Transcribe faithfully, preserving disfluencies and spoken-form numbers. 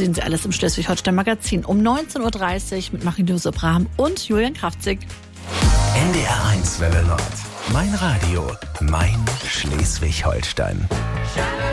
sehen Sie alles im Schleswig-Holstein-Magazin um neunzehn Uhr dreißig mit Marie-Louise Brahm und Julian Kraftzig. N D R eins Welle Nord. Mein Radio, mein Schleswig-Holstein.